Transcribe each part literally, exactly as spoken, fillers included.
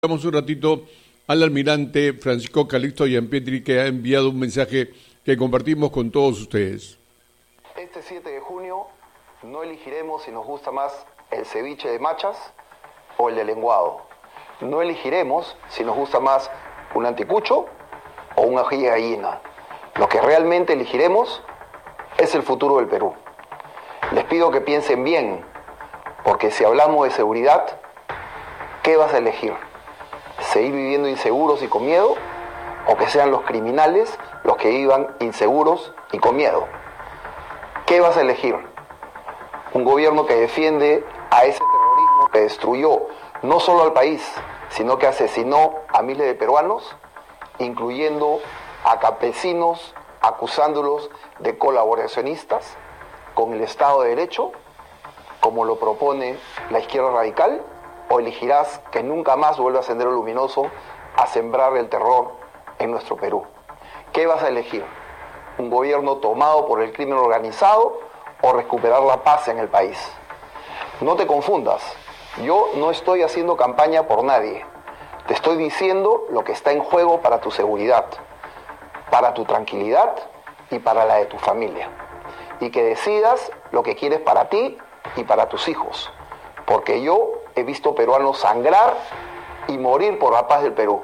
Vamos un ratito al almirante Francisco Calixto Gianpietri, que ha enviado un mensaje que compartimos con todos ustedes. Este siete de junio no elegiremos si nos gusta más el ceviche de machas o el de lenguado. No elegiremos si nos gusta más un anticucho o un ají de gallina. Lo que realmente elegiremos es el futuro del Perú. Les pido que piensen bien, porque si hablamos de seguridad, ¿qué vas a elegir? ¿Seguir viviendo inseguros y con miedo? ¿O que sean los criminales los que vivan inseguros y con miedo? ¿Qué vas a elegir? ¿Un gobierno que defiende a ese terrorismo que destruyó no solo al país, sino que asesinó a miles de peruanos, incluyendo a campesinos, acusándolos de colaboracionistas con el Estado de Derecho, como lo propone la izquierda radical? ¿O elegirás que nunca más vuelva Sendero Luminoso a sembrar el terror en nuestro Perú? ¿Qué vas a elegir? ¿Un gobierno tomado por el crimen organizado o recuperar la paz en el país? No te confundas, yo no estoy haciendo campaña por nadie. Te estoy diciendo lo que está en juego para tu seguridad, para tu tranquilidad y para la de tu familia. Y que decidas lo que quieres para ti y para tus hijos. Porque yo he visto peruanos sangrar y morir por la paz del Perú.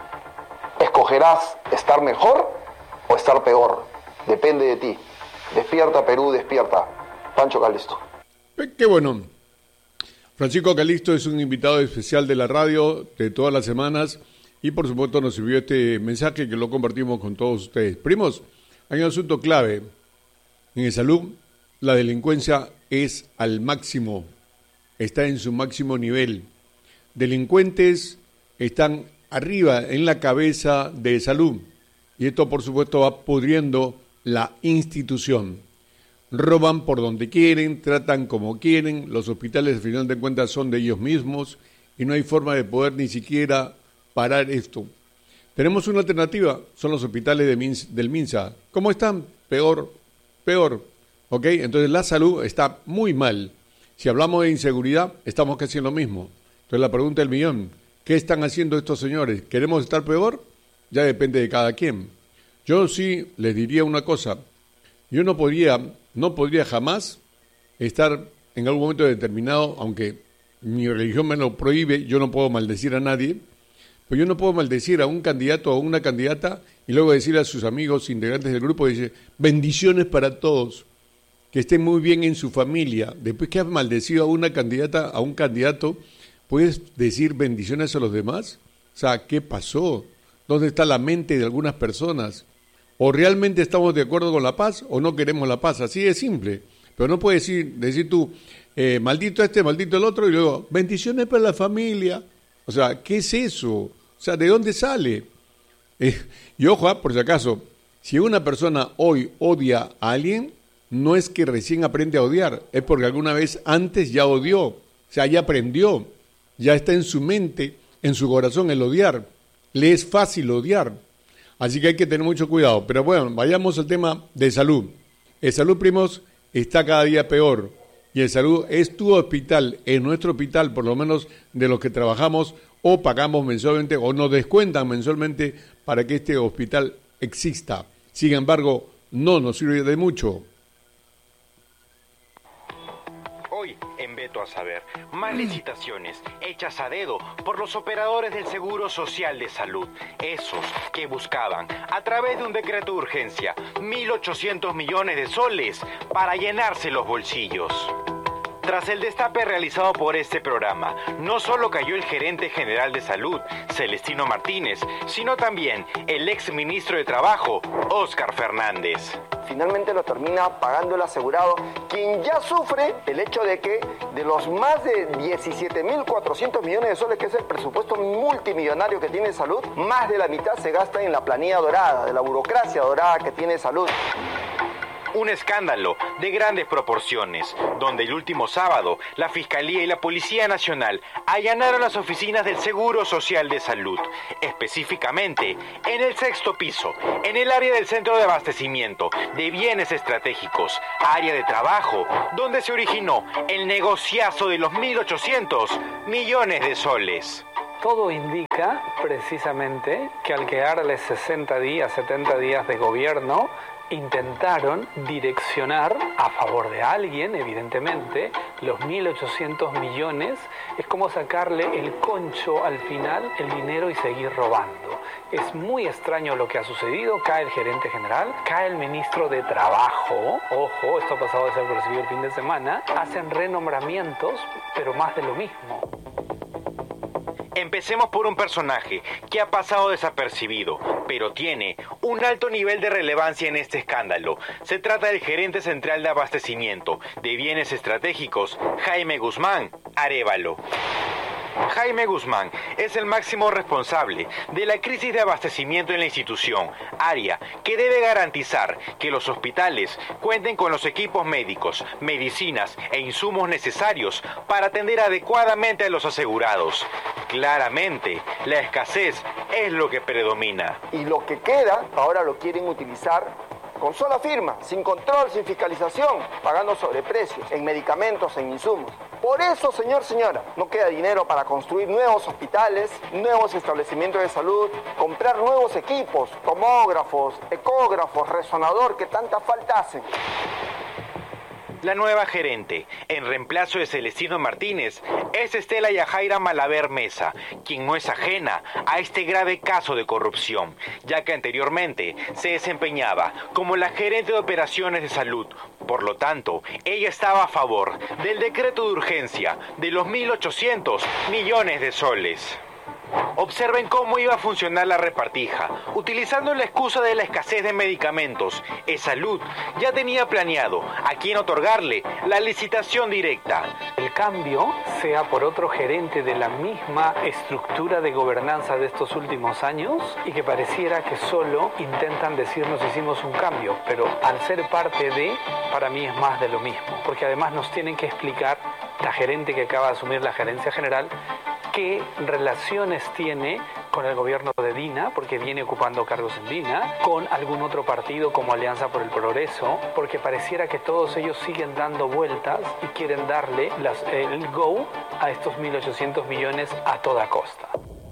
¿Escogerás estar mejor o estar peor? Depende de ti. Despierta, Perú, despierta. Pancho Calixto. Qué bueno. Francisco Calixto es un invitado especial de la radio de todas las semanas y por supuesto nos sirvió este mensaje que lo compartimos con todos ustedes. Primos, hay un asunto clave. En el salud, la delincuencia es al máximo. Está en su máximo nivel. Delincuentes están arriba en la cabeza de salud y esto por supuesto va pudriendo la institución. Roban por donde quieren, tratan como quieren, los hospitales al final de cuentas son de ellos mismos y no hay forma de poder ni siquiera parar esto. Tenemos una alternativa, son los hospitales de Min- del MINSA. ¿Cómo están? Peor, peor. ¿Ok? Entonces la salud está muy mal. Si hablamos de inseguridad, estamos casi en lo mismo. Entonces la pregunta del millón, ¿qué están haciendo estos señores? ¿Queremos estar peor? Ya depende de cada quien. Yo sí les diría una cosa, yo no podría, no podría jamás estar en algún momento determinado, aunque mi religión me lo prohíbe, yo no puedo maldecir a nadie, pero yo no puedo maldecir a un candidato o a una candidata y luego decirle a sus amigos integrantes del grupo, dice, bendiciones para todos. Que esté muy bien en su familia. Después que has maldecido a una candidata, a un candidato, ¿puedes decir bendiciones a los demás? O sea, ¿qué pasó? ¿Dónde está la mente de algunas personas? ¿O realmente estamos de acuerdo con la paz o no queremos la paz? Así de simple. Pero no puedes decir, decir tú, eh, maldito este, maldito el otro, y luego, bendiciones para la familia. O sea, ¿qué es eso? O sea, ¿de dónde sale? Eh, y ojo, por si acaso, si una persona hoy odia a alguien, no es que recién aprende a odiar, es porque alguna vez antes ya odió, o sea, ya aprendió, ya está en su mente, en su corazón el odiar, le es fácil odiar, así que hay que tener mucho cuidado. Pero bueno, vayamos al tema de salud. El salud, primos, está cada día peor, y el salud es tu hospital, es nuestro hospital, por lo menos de los que trabajamos o pagamos mensualmente o nos descuentan mensualmente para que este hospital exista. Sin embargo, no nos sirve de mucho. Hoy, en Veto a Saber, más licitaciones hechas a dedo por los operadores del Seguro Social de Salud, esos que buscaban, a través de un decreto de urgencia, mil ochocientos millones de soles para llenarse los bolsillos. Tras el destape realizado por este programa, no solo cayó el gerente general de salud, Celestino Martínez, sino también el ex ministro de Trabajo, Óscar Fernández. Finalmente lo termina pagando el asegurado, quien ya sufre el hecho de que de los más de diecisiete mil cuatrocientos millones de soles, que es el presupuesto multimillonario que tiene salud, más de la mitad se gasta en la planilla dorada, de la burocracia dorada que tiene salud. Un escándalo de grandes proporciones, donde el último sábado la Fiscalía y la Policía Nacional allanaron las oficinas del Seguro Social de Salud, específicamente en el sexto piso, en el área del Centro de Abastecimiento de Bienes Estratégicos, área de trabajo, donde se originó el negociazo de los mil ochocientos millones de soles. Todo indica precisamente que al quedarles sesenta días, setenta días de gobierno, intentaron direccionar a favor de alguien, evidentemente, los mil ochocientos millones. Es como sacarle el concho al final, el dinero, y seguir robando. Es muy extraño lo que ha sucedido. Cae el gerente general, cae el ministro de Trabajo. Ojo, esto ha pasado de ser percibido el fin de semana. Hacen renombramientos, pero más de lo mismo. Empecemos por un personaje que ha pasado desapercibido, pero tiene un alto nivel de relevancia en este escándalo. Se trata del gerente central de abastecimiento de bienes estratégicos, Jaime Guzmán Arévalo. Jaime Guzmán es el máximo responsable de la crisis de abastecimiento en la institución, área que debe garantizar que los hospitales cuenten con los equipos médicos, medicinas e insumos necesarios para atender adecuadamente a los asegurados. Claramente, la escasez es lo que predomina. Y lo que queda, ahora lo quieren utilizar con sola firma, sin control, sin fiscalización, pagando sobreprecios en medicamentos, en insumos. Por eso, señor, señora, no queda dinero para construir nuevos hospitales, nuevos establecimientos de salud, comprar nuevos equipos, tomógrafos, ecógrafos, resonador, que tanta falta hacen. La nueva gerente, en reemplazo de Celestino Martínez, es Estela Yajaira Malaver Mesa, quien no es ajena a este grave caso de corrupción, ya que anteriormente se desempeñaba como la gerente de operaciones de salud. Por lo tanto, ella estaba a favor del decreto de urgencia de los mil ochocientos millones de soles. Observen cómo iba a funcionar la repartija. Utilizando la excusa de la escasez de medicamentos, E-Salud ya tenía planeado a quién otorgarle la licitación directa. El cambio sea por otro gerente de la misma estructura de gobernanza de estos últimos años, y que pareciera que solo intentan decirnos hicimos un cambio, pero al ser parte de, para mí es más de lo mismo, porque además nos tienen que explicar la gerente que acaba de asumir la gerencia general qué relaciones tiene con el gobierno de Dina, porque viene ocupando cargos en Dina, con algún otro partido como Alianza por el Progreso, porque pareciera que todos ellos siguen dando vueltas y quieren darle las, el go a estos mil ochocientos millones a toda costa.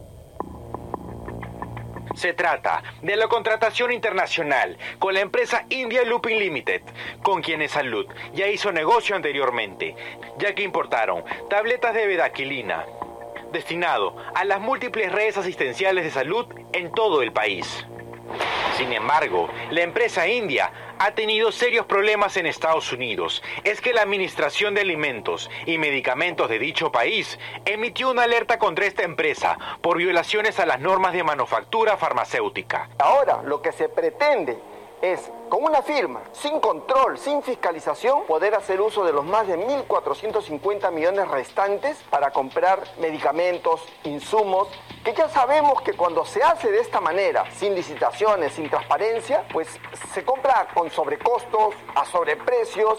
Se trata de la contratación internacional con la empresa India Looping Limited, con quien E-Salud ya hizo negocio anteriormente, ya que importaron tabletas de bedaquilina, destinado a las múltiples redes asistenciales de salud en todo el país. Sin embargo, la empresa india ha tenido serios problemas en Estados Unidos. Es que la Administración de Alimentos y Medicamentos de dicho país emitió una alerta contra esta empresa por violaciones a las normas de manufactura farmacéutica. Ahora, lo que se pretende es, con una firma, sin control, sin fiscalización, poder hacer uso de los más de mil cuatrocientos cincuenta millones restantes para comprar medicamentos, insumos, que ya sabemos que cuando se hace de esta manera, sin licitaciones, sin transparencia, pues se compra con sobrecostos, a sobreprecios.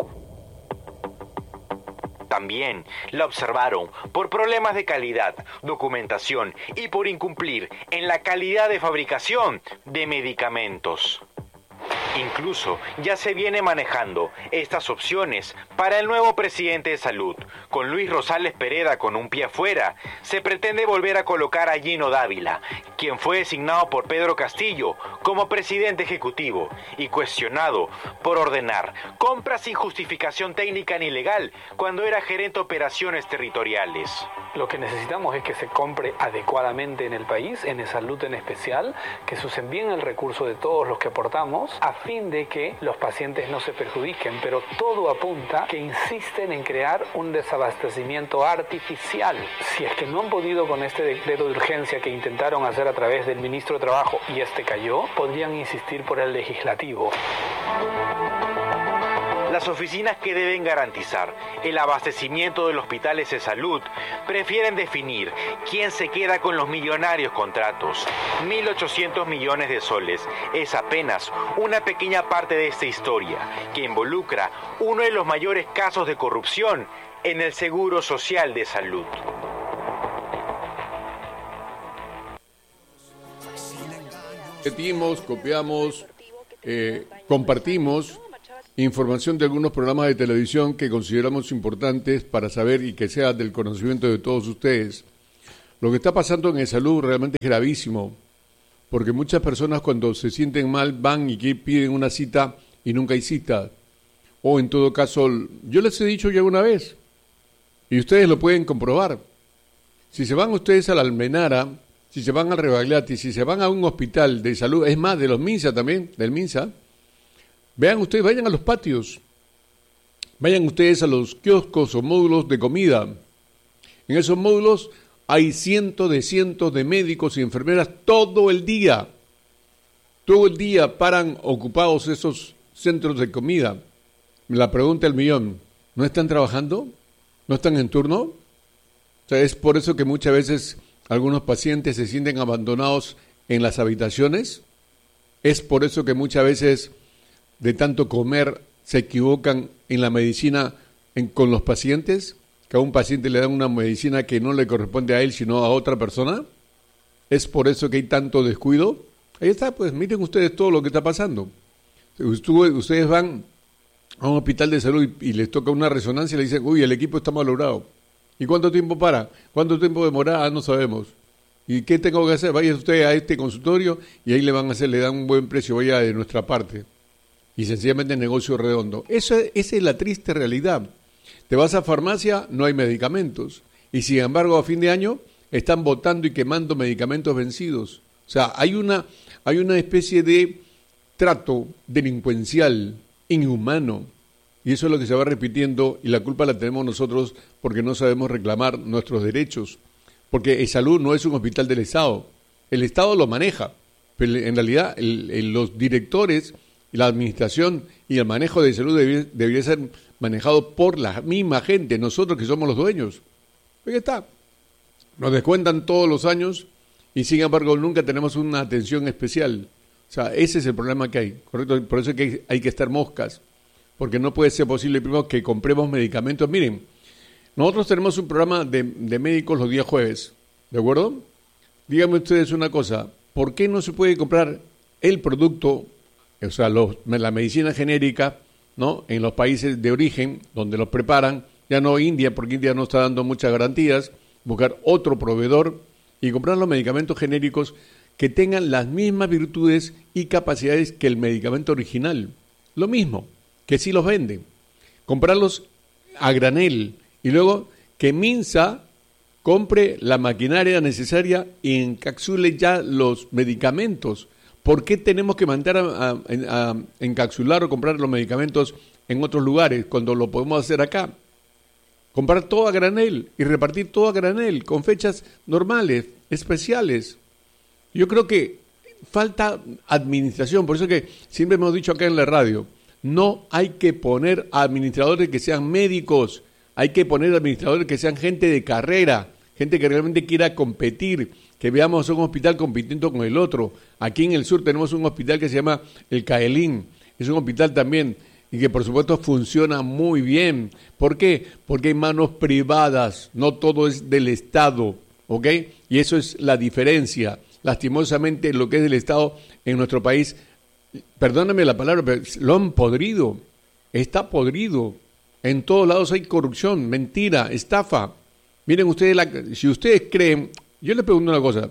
También la observaron por problemas de calidad, documentación y por incumplir en la calidad de fabricación de medicamentos. Incluso ya se viene manejando estas opciones para el nuevo presidente de salud. Con Luis Rosales Pereda con un pie afuera, se pretende volver a colocar a Gino Dávila, quien fue designado por Pedro Castillo como presidente ejecutivo y cuestionado por ordenar compras sin justificación técnica ni legal cuando era gerente de operaciones territoriales. Lo que necesitamos es que se compre adecuadamente en el país, en E-Salud en especial, que se usen bien el recurso de todos los que aportamos, a fin de que los pacientes no se perjudiquen, pero todo apunta que insisten en crear un desabastecimiento artificial. Si es que no han podido con este decreto de urgencia que intentaron hacer a través del ministro de Trabajo y este cayó, podrían insistir por el legislativo. Las oficinas que deben garantizar el abastecimiento de los hospitales de salud prefieren definir quién se queda con los millonarios contratos. mil ochocientos millones de soles es apenas una pequeña parte de esta historia que involucra uno de los mayores casos de corrupción en el Seguro Social de Salud. Repetimos, copiamos, eh, compartimos información de algunos programas de televisión que consideramos importantes para saber y que sea del conocimiento de todos ustedes. Lo que está pasando en el salud realmente es gravísimo, porque muchas personas cuando se sienten mal van y que piden una cita y nunca hay cita. O en todo caso, yo les he dicho ya una vez, y ustedes lo pueden comprobar. Si se van ustedes a la Almenara, si se van al Rebagliati, si se van a un hospital de salud, es más, de los MINSA también, del MINSA, vean ustedes, vayan a los patios, vayan ustedes a los kioscos o módulos de comida. En esos módulos hay cientos de cientos de médicos y enfermeras todo el día. Todo el día paran ocupados esos centros de comida. La pregunta del millón, ¿no están trabajando? ¿No están en turno? O sea, es por eso que muchas veces algunos pacientes se sienten abandonados en las habitaciones. Es por eso que muchas veces de tanto comer se equivocan en la medicina en, con los pacientes, que a un paciente le dan una medicina que no le corresponde a él, sino a otra persona. Es por eso que hay tanto descuido. Ahí está, pues miren ustedes todo lo que está pasando. Ustedes van a un hospital de salud y, y les toca una resonancia y le dicen, uy, el equipo está malogrado. ¿Y cuánto tiempo para? ¿Cuánto tiempo demora? Ah, no sabemos. ¿Y qué tengo que hacer? Vaya usted a este consultorio y ahí le van a hacer, le dan un buen precio, vaya de nuestra parte. Y sencillamente negocio redondo. Eso, esa es la triste realidad. Te vas a farmacia, no hay medicamentos. Y sin embargo, a fin de año están botando y quemando medicamentos vencidos. O sea, hay una, hay una especie de trato delincuencial, inhumano. Y eso es lo que se va repitiendo y la culpa la tenemos nosotros porque no sabemos reclamar nuestros derechos. Porque el salud no es un hospital del Estado. El Estado lo maneja, pero en realidad el, el, los directores, la administración y el manejo de salud debería, debería ser manejado por la misma gente, nosotros que somos los dueños. Ahí está. Nos descuentan todos los años y sin embargo nunca tenemos una atención especial. O sea, ese es el problema que hay, ¿correcto? Por eso es que hay, hay que estar moscas, porque no puede ser posible primero que compremos medicamentos. Miren, nosotros tenemos un programa de, de médicos los días jueves, ¿de acuerdo? Díganme ustedes una cosa, ¿por qué no se puede comprar el producto, o sea, los, la medicina genérica, ¿no? En los países de origen, donde los preparan, ya no India, porque India no está dando muchas garantías, buscar otro proveedor y comprar los medicamentos genéricos que tengan las mismas virtudes y capacidades que el medicamento original. Lo mismo, que sí los venden. Comprarlos a granel y luego que Minsa compre la maquinaria necesaria y encapsule ya los medicamentos. ¿Por qué tenemos que mandar a, a, a encapsular o comprar los medicamentos en otros lugares cuando lo podemos hacer acá? Comprar todo a granel y repartir todo a granel con fechas normales, especiales. Yo creo que falta administración, por eso que siempre hemos dicho acá en la radio, no hay que poner administradores que sean médicos, hay que poner administradores que sean gente de carrera, gente que realmente quiera competir, que veamos un hospital compitiendo con el otro. Aquí en el sur tenemos un hospital que se llama el Caelín, es un hospital también y que por supuesto funciona muy bien. ¿Por qué? Porque hay manos privadas, no todo es del Estado, ¿ok? Y eso es la diferencia. Lastimosamente lo que es del Estado en nuestro país, perdóname la palabra, pero lo han podrido, está podrido. En todos lados hay corrupción, mentira, estafa. Miren ustedes, la, si ustedes creen, yo les pregunto una cosa,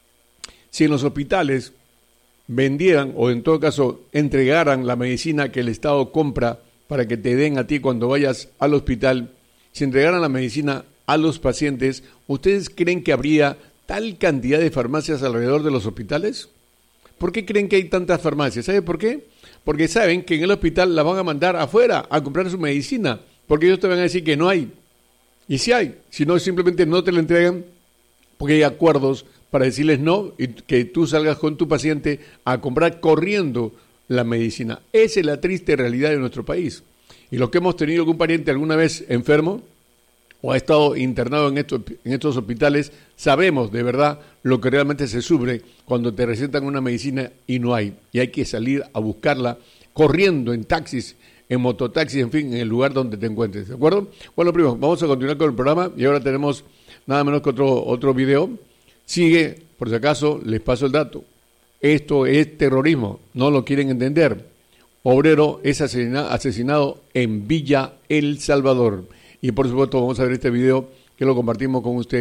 si en los hospitales vendieran o en todo caso entregaran la medicina que el Estado compra para que te den a ti cuando vayas al hospital, si entregaran la medicina a los pacientes, ¿ustedes creen que habría tal cantidad de farmacias alrededor de los hospitales? ¿Por qué creen que hay tantas farmacias? ¿Sabe por qué? Porque saben que en el hospital la van a mandar afuera a comprar su medicina, porque ellos te van a decir que no hay. Y sí hay, si no simplemente no te la entregan, porque hay acuerdos para decirles no y que tú salgas con tu paciente a comprar corriendo la medicina. Esa es la triste realidad de nuestro país. Y los que hemos tenido algún pariente alguna vez enfermo o ha estado internado en estos, en estos hospitales, sabemos de verdad lo que realmente se sufre cuando te recetan una medicina y no hay. Y hay que salir a buscarla corriendo en taxis, en mototaxis, en fin, en el lugar donde te encuentres, ¿de acuerdo? Bueno, primos, vamos a continuar con el programa y ahora tenemos nada menos que otro, otro video. Sigue, por si acaso, les paso el dato. Esto es terrorismo, no lo quieren entender. Obrero es asesina, asesinado en Villa El Salvador. Y por supuesto vamos a ver este video que lo compartimos con ustedes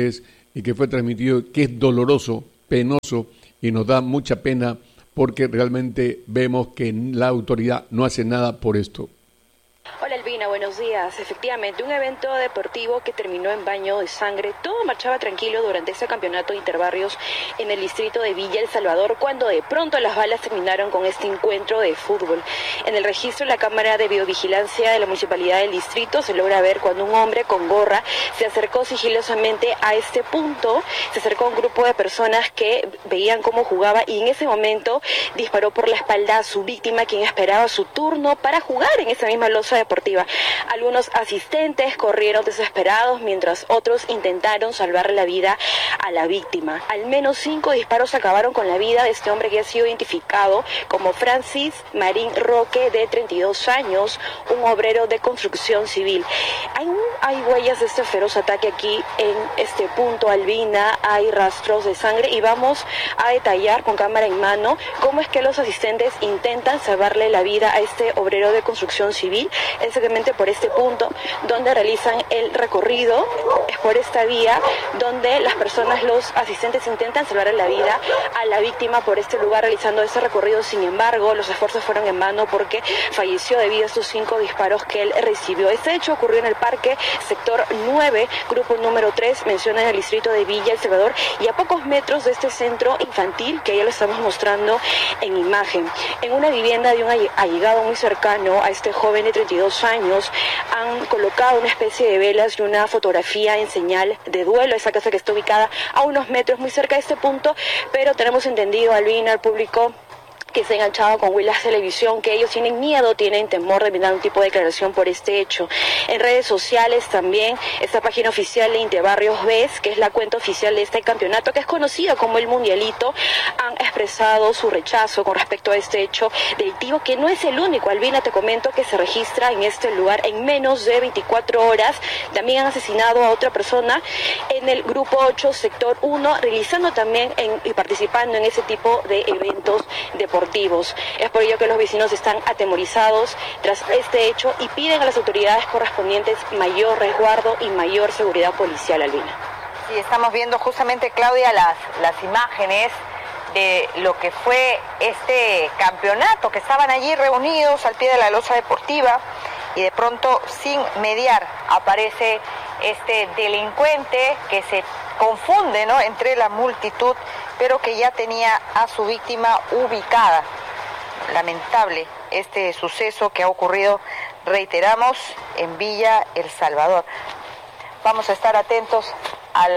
y que fue transmitido, que es doloroso, penoso y nos da mucha pena porque realmente vemos que la autoridad no hace nada por esto. Hola Albina, buenos días. Efectivamente, un evento deportivo que terminó en baño de sangre. Todo marchaba tranquilo durante ese campeonato de interbarrios en el distrito de Villa El Salvador, cuando de pronto las balas terminaron con este encuentro de fútbol. En el registro de la cámara de videovigilancia de la municipalidad del distrito se logra ver cuando un hombre con gorra se acercó sigilosamente a este punto. Se acercó a un grupo de personas que veían cómo jugaba y en ese momento disparó por la espalda a su víctima, quien esperaba su turno para jugar en esa misma losa deportiva. Algunos asistentes corrieron desesperados mientras otros intentaron salvarle la vida a la víctima. Al menos cinco disparos acabaron con la vida de este hombre que ha sido identificado como Francis Marín Roque, de treinta y dos años, un obrero de construcción civil. Hay, hay huellas de este feroz ataque aquí en este punto, Albina, hay rastros de sangre y vamos a detallar con cámara en mano cómo es que los asistentes intentan salvarle la vida a este obrero de construcción civil. Exactamente por este punto donde realizan el recorrido, es por esta vía donde las personas, los asistentes intentan salvar la vida a la víctima por este lugar realizando ese recorrido. Sin embargo, los esfuerzos fueron en vano porque falleció debido a estos cinco disparos que él recibió. Este hecho ocurrió en el parque sector nueve, grupo número tres, menciona en el distrito de Villa El Salvador, y a pocos metros de este centro infantil que ya lo estamos mostrando en imagen. En una vivienda de un allegado muy cercano a este joven de treinta y dos años han colocado una especie de velas y una fotografía en señal de duelo. Esa casa que está ubicada a unos metros muy cerca de este punto, pero tenemos entendido, Albina, al público que se ha enganchado con Huilas Televisión, que ellos tienen miedo, tienen temor de brindar un tipo de declaración por este hecho. En redes sociales también, esta página oficial de Interbarrios B E S, que es la cuenta oficial de este campeonato, que es conocido como el Mundialito, han expresado su rechazo con respecto a este hecho delictivo, que no es el único, Albina, te comento, que se registra en este lugar en menos de veinticuatro horas. También han asesinado a otra persona en el grupo ocho, sector uno, realizando también en, y participando en ese tipo de eventos deportivos. Es por ello que los vecinos están atemorizados tras este hecho y piden a las autoridades correspondientes mayor resguardo y mayor seguridad policial, Albina. Sí, estamos viendo justamente, Claudia, las, las imágenes de lo que fue este campeonato, que estaban allí reunidos al pie de la losa deportiva y de pronto, sin mediar, aparece este delincuente que se confunde, ¿no?, entre la multitud, pero que ya tenía a su víctima ubicada. Lamentable este suceso que ha ocurrido, reiteramos, en Villa El Salvador. Vamos a estar atentos al,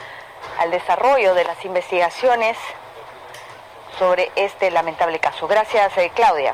al desarrollo de las investigaciones sobre este lamentable caso. Gracias, eh, Claudia.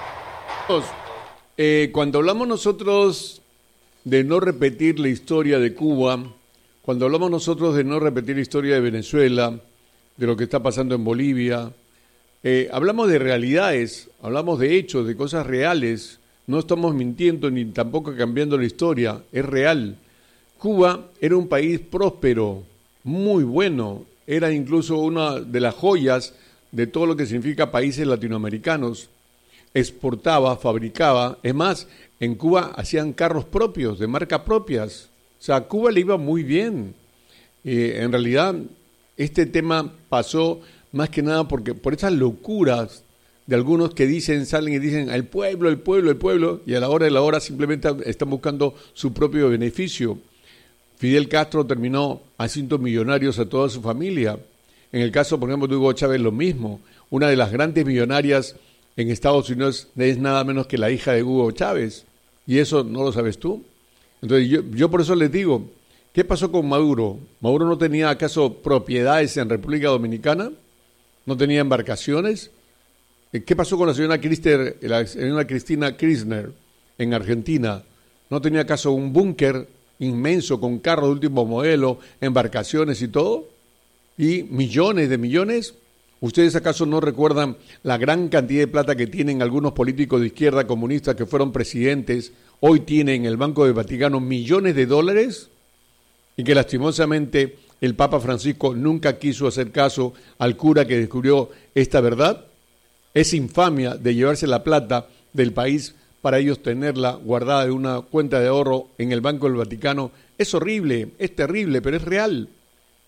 Eh, cuando hablamos nosotros de no repetir la historia de Cuba, cuando hablamos nosotros de no repetir la historia de Venezuela, de lo que está pasando en Bolivia, eh, hablamos de realidades, hablamos de hechos, de cosas reales, no estamos mintiendo ni tampoco cambiando la historia, es real. Cuba era un país próspero, muy bueno, era incluso una de las joyas de todo lo que significa países latinoamericanos. Exportaba, fabricaba, es más, en Cuba hacían carros propios, de marca propias. O sea, a Cuba le iba muy bien. Eh, en realidad, este tema pasó más que nada porque por esas locuras de algunos que dicen, salen y dicen, el pueblo, el pueblo, el pueblo, y a la hora de la hora simplemente están buscando su propio beneficio. Fidel Castro terminó haciendo millonarios a toda su familia. En el caso, por ejemplo, de Hugo Chávez, lo mismo. Una de las grandes millonarias en Estados Unidos es nada menos que la hija de Hugo Chávez. Y eso no lo sabes tú. Entonces yo, yo por eso les digo, ¿qué pasó con Maduro? ¿Maduro no tenía acaso propiedades en República Dominicana? ¿No tenía embarcaciones? ¿Qué pasó con la señora Christer, la señora Cristina Kirchner en Argentina? ¿No tenía acaso un búnker inmenso con carros de último modelo, embarcaciones y todo? ¿Y millones de millones? ¿Ustedes acaso no recuerdan la gran cantidad de plata que tienen algunos políticos de izquierda comunistas que fueron presidentes? Hoy tienen en el Banco del Vaticano millones de dólares y que lastimosamente el Papa Francisco nunca quiso hacer caso al cura que descubrió esta verdad. Es infamia de llevarse la plata del país para ellos tenerla guardada en una cuenta de ahorro en el Banco del Vaticano. Es horrible, es terrible, pero es real.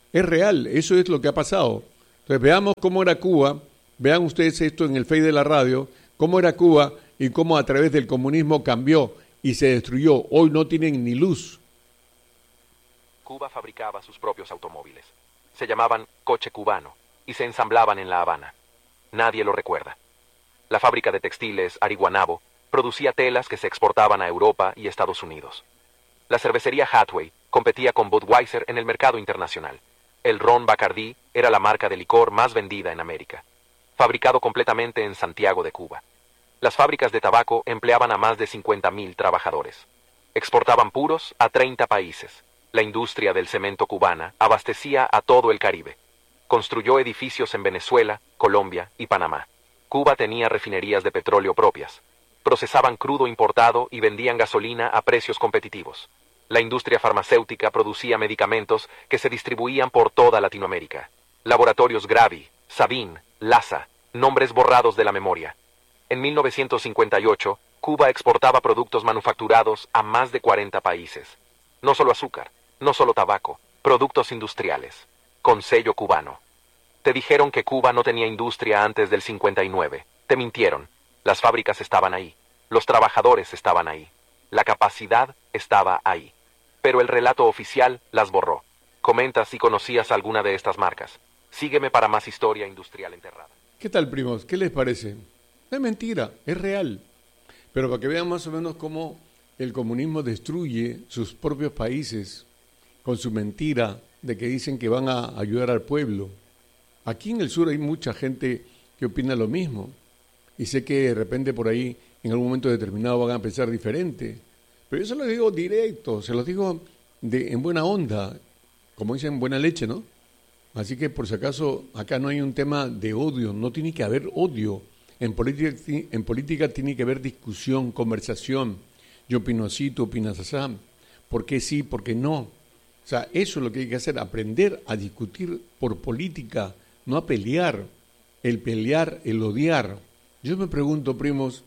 Es real, eso es lo que ha pasado. Entonces veamos cómo era Cuba, vean ustedes esto en el Face de la radio, cómo era Cuba y cómo a través del comunismo cambió y se destruyó. Hoy no tienen ni luz. Cuba fabricaba sus propios automóviles. Se llamaban coche cubano y se ensamblaban en La Habana. Nadie lo recuerda. La fábrica de textiles Ariguanabo producía telas que se exportaban a Europa y Estados Unidos. La cervecería Hathaway competía con Budweiser en el mercado internacional. El ron Bacardí era la marca de licor más vendida en América, fabricado completamente en Santiago de Cuba. Las fábricas de tabaco empleaban a más de cincuenta mil trabajadores. Exportaban puros a treinta países. La industria del cemento cubana abastecía a todo el Caribe. Construyó edificios en Venezuela, Colombia y Panamá. Cuba tenía refinerías de petróleo propias. Procesaban crudo importado y vendían gasolina a precios competitivos. La industria farmacéutica producía medicamentos que se distribuían por toda Latinoamérica. Laboratorios Gravi, Sabin, Lassa, nombres borrados de la memoria. En mil novecientos cincuenta y ocho, Cuba exportaba productos manufacturados a más de cuarenta países. No solo azúcar, no solo tabaco, productos industriales, con sello cubano. Te dijeron que Cuba no tenía industria antes del cincuenta y nueve. Te mintieron. Las fábricas estaban ahí. Los trabajadores estaban ahí. La capacidad estaba ahí. Pero el relato oficial las borró. Comenta si conocías alguna de estas marcas. Sígueme para más historia industrial enterrada. ¿Qué tal, primos? ¿Qué les parece? Es mentira, es real. Pero para que vean más o menos cómo el comunismo destruye sus propios países con su mentira de que dicen que van a ayudar al pueblo. Aquí en el sur hay mucha gente que opina lo mismo. Y sé que de repente por ahí, en algún momento determinado, van a pensar diferente. Pero yo se lo digo directo, se lo digo de, en buena onda, como dicen, buena leche, ¿no? Así que, por si acaso, acá no hay un tema de odio, no tiene que haber odio. En política, en política tiene que haber discusión, conversación. Yo opino así, tú opinas así. ¿Por qué sí, por qué no? O sea, eso es lo que hay que hacer, aprender a discutir por política, no a pelear. El pelear, el odiar. Yo me pregunto, primos,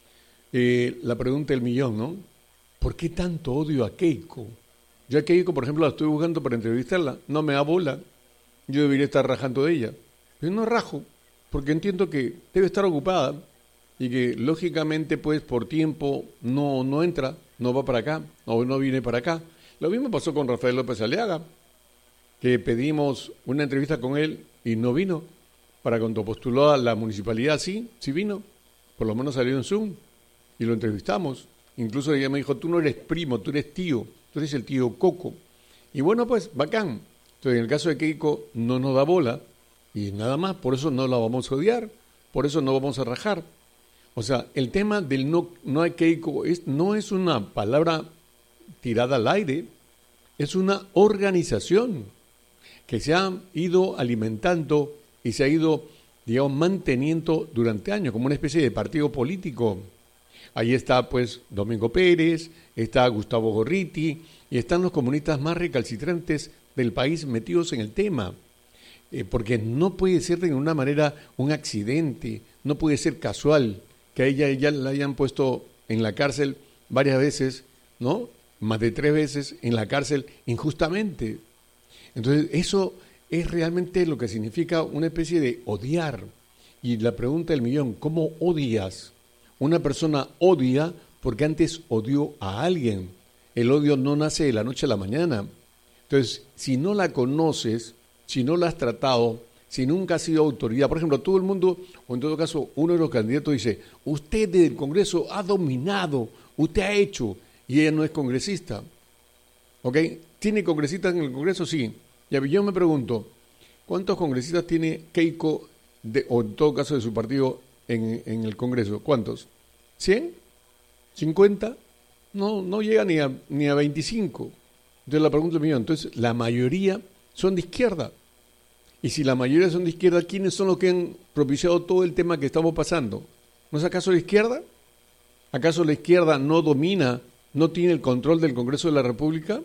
eh, la pregunta del millón, ¿no? ¿Por qué tanto odio a Keiko? Yo a Keiko, por ejemplo, la estoy buscando para entrevistarla, no me da bola. Yo debería estar rajando de ella. Pero no rajo, porque entiendo que debe estar ocupada y que, lógicamente, pues, por tiempo no, no entra, no va para acá, o no viene para acá. Lo mismo pasó con Rafael López Aliaga, que pedimos una entrevista con él y no vino. Para cuando postuló a la municipalidad, sí, sí vino. Por lo menos salió en Zoom y lo entrevistamos. Incluso ella me dijo, tú no eres primo, tú eres tío, tú eres el tío Coco. Y bueno, pues, bacán. Entonces, en el caso de Keiko, no nos da bola y nada más, por eso no la vamos a odiar, por eso no vamos a rajar. O sea, el tema del no, no hay Keiko es, no es una palabra tirada al aire, es una organización que se ha ido alimentando y se ha ido, digamos, manteniendo durante años como una especie de partido político. Ahí está, pues, Domingo Pérez, está Gustavo Gorriti y están los comunistas más recalcitrantes del país metidos en el tema. Eh, porque no puede ser de ninguna manera un accidente, no puede ser casual que a ella ya la hayan puesto en la cárcel varias veces, ¿no? Más de tres veces en la cárcel injustamente. Entonces, eso es realmente lo que significa una especie de odiar. Y la pregunta del millón, ¿cómo odias? Una persona odia porque antes odió a alguien. El odio no nace de la noche a la mañana. Entonces, si no la conoces, si no la has tratado, si nunca has sido autoridad, por ejemplo, todo el mundo, o en todo caso, uno de los candidatos dice, usted del Congreso ha dominado, usted ha hecho, y ella no es congresista. ¿Ok? ¿Tiene congresistas en el Congreso? Sí. Y yo me pregunto, ¿cuántos congresistas tiene Keiko, de, o en todo caso de su partido, en, en el Congreso? ¿Cuántos? ¿cien? ¿cincuenta? No, no llega ni a, ni a veinticinco. Entonces la pregunta es mía, entonces la mayoría son de izquierda. Y si la mayoría son de izquierda, ¿quiénes son los que han propiciado todo el tema que estamos pasando? ¿No es acaso la izquierda? ¿Acaso la izquierda no domina, no tiene el control del Congreso de la República?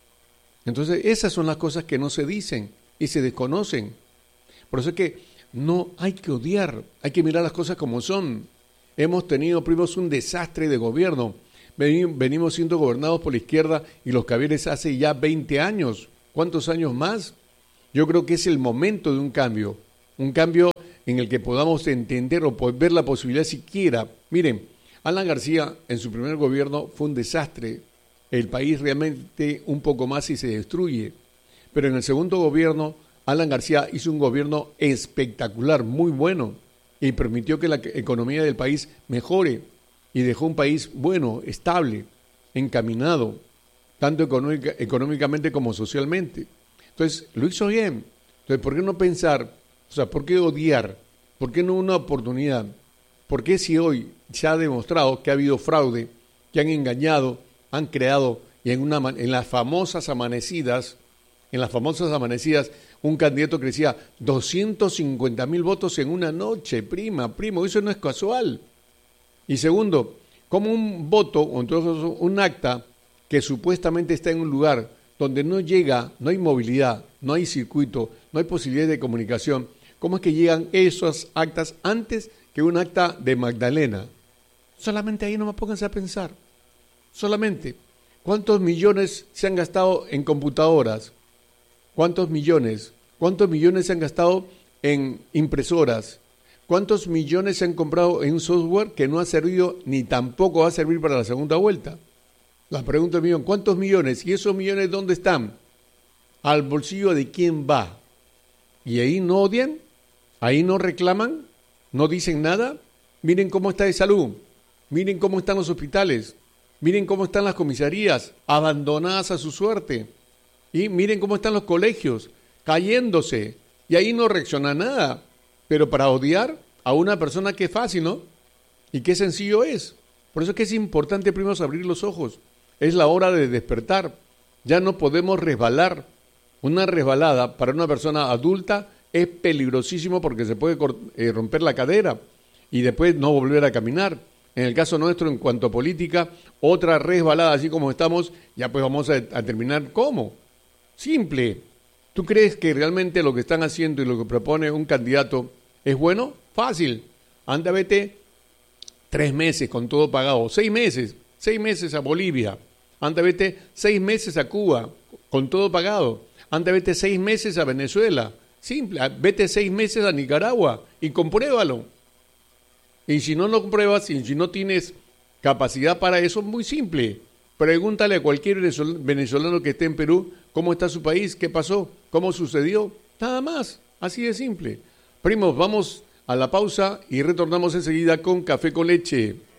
Entonces esas son las cosas que no se dicen y se desconocen. Por eso es que no hay que odiar, hay que mirar las cosas como son. Hemos tenido, primos, un desastre de gobierno. Venimos siendo gobernados por la izquierda y los Cavieres hace ya veinte años. ¿Cuántos años más? Yo creo que es el momento de un cambio, un cambio en el que podamos entender o ver la posibilidad siquiera. Miren, Alan García en su primer gobierno fue un desastre, el país realmente un poco más y se destruye, pero en el segundo gobierno Alan García hizo un gobierno espectacular, muy bueno, y permitió que la economía del país mejore y dejó un país bueno, estable, encaminado, tanto económica, económicamente como socialmente. Entonces, lo hizo bien. Entonces, ¿por qué no pensar, o sea, por qué odiar? ¿Por qué no una oportunidad? ¿Por qué si hoy se ha demostrado que ha habido fraude, que han engañado, han creado, y en, una, en las famosas amanecidas, en las famosas amanecidas, un candidato que decía doscientos cincuenta mil votos en una noche, prima, primo, eso no es casual. Y segundo, como un voto, o entonces un acta que supuestamente está en un lugar donde no llega, no hay movilidad, no hay circuito, no hay posibilidad de comunicación, ¿cómo es que llegan esas actas antes que un acta de Magdalena? Solamente ahí nomás pónganse a pensar. Solamente, ¿cuántos millones se han gastado en computadoras? ¿Cuántos millones? ¿Cuántos millones se han gastado en impresoras? ¿Cuántos millones se han comprado en un software que no ha servido ni tampoco va a servir para la segunda vuelta? La pregunta es, millón, ¿cuántos millones? ¿Y esos millones dónde están? ¿Al bolsillo de quién va? ¿Y ahí no odian? ¿Ahí no reclaman? ¿No dicen nada? Miren cómo está de salud. Miren cómo están los hospitales. Miren cómo están las comisarías, abandonadas a su suerte. Y miren cómo están los colegios, cayéndose. Y ahí no reacciona nada. Pero para odiar a una persona que es fácil, ¿no? Y qué sencillo es. Por eso es que es importante primero abrir los ojos. Es la hora de despertar. Ya no podemos resbalar. Una resbalada para una persona adulta es peligrosísimo porque se puede eh, romper la cadera y después no volver a caminar. En el caso nuestro, en cuanto a política, otra resbalada, así como estamos, ya pues vamos a, a terminar. ¿Cómo? Simple. ¿Tú crees que realmente lo que están haciendo y lo que propone un candidato es bueno? Fácil. Anda, vete tres meses con todo pagado, seis meses, seis meses a Bolivia. Anda, vete seis meses a Cuba con todo pagado. Anda, vete seis meses a Venezuela. Simple. Vete seis meses a Nicaragua y compruébalo. Y si no lo compruebas, y si no tienes capacidad para eso, muy simple. Pregúntale a cualquier venezolano que esté en Perú cómo está su país, qué pasó, cómo sucedió. Nada más. Así de simple. Primos, vamos a la pausa y retornamos enseguida con Café con Leche.